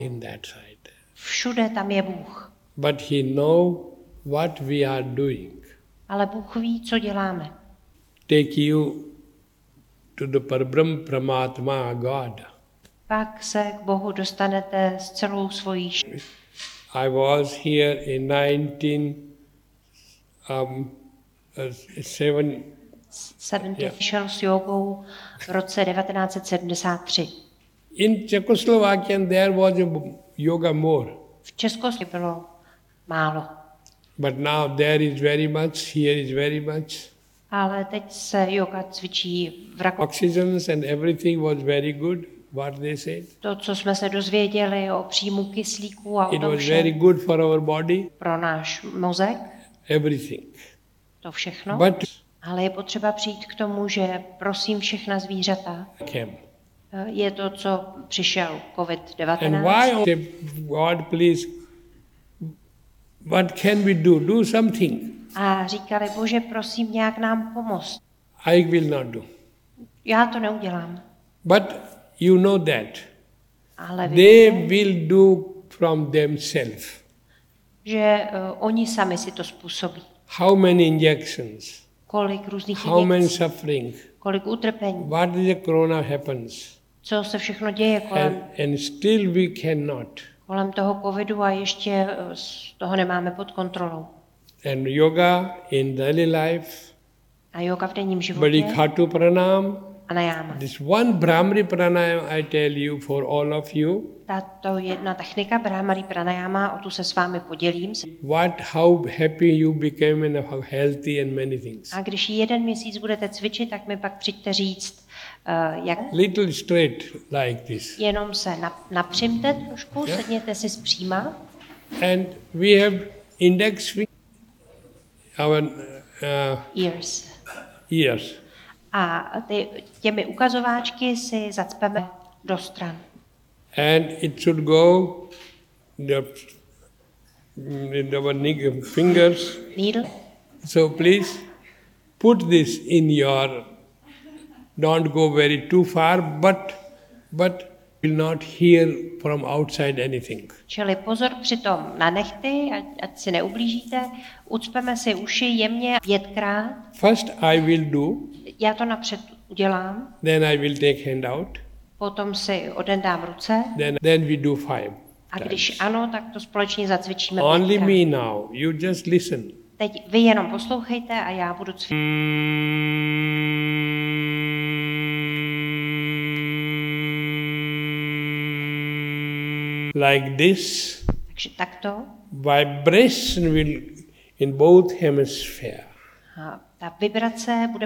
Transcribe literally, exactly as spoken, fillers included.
in that side. Všude tam je Bůh. But he know what we are doing. Ale Bůh ví, co děláme. Take you to the Parabrahm Paramatma, God. Pak se k Bohu dostanete s celou svojí š- I was here in nineteen um, uh, seven. sedmdesát Yeah. šel s jogou v roce devatenáct set sedmdesát tři. In Czechoslovakia there was a yoga more, V Československu bylo málo, but now there is very much, here is very much. ale teď se yoga cvičí v Rakousku. Oxygens and everything was very good, what they said. To, co jsme se dozvěděli o příjmu kyslíku a o It tom was very všem good for our body, pro náš mozek, everything. to všechno. But Ale je potřeba přijít k tomu, že prosím všechna zvířata, came. je to, co přišel covid And devatenáct. why, God, please, what can we do? Do something. A říkali, Bože, prosím, nějak nám pomoct. I will not do. Já to neudělám, But you know that ale they víte, will do from themselves. že uh, oni sami si to způsobí. How many injections? Kolik různých How many injekcí, suffering? kolik utrpení, What is the corona happens? co se všechno děje kolem, And, and still we cannot. kolem toho covidu a ještě uh, z toho nemáme pod kontrolou. And yoga in daily life, A yoga v denním životě Badikhatu Pranam, a najáma. this one Brahmari Pranayam I tell you for all of you, Tato jedna technika, Brahmari pranayama, o tu se s vámi podělím. what, how happy you became and how healthy and many things. A když jeden měsíc budete cvičit, tak mi pak přijďte říct, uh, jak Little straight like this. jenom se nap- napřimte trošku, Yeah. sedněte si zpříma. And we have index finger, our uh, Ears. ears. A ty, těmi ukazováčky si zacpeme do stran. And it should go the, in our nig- fingers. Needle. So please put this in your, don't go very too far, but, but will not hear from outside anything. Čili pozor přitom na nechty, ať, ať si neublížíte. Ucpeme si uši jemně pětkrát. First I will do, Já to napřed udělám, then I will take hand out, potom si odendám ruce. then, then we do five. A times. když ano, tak to společně zacvičíme Only pětkrát. me now, you just listen. Teď vy jenom poslouchejte a já budu cvičit. Like this, Takže takto. vibration will in both hemisphere. A ta vibrace bude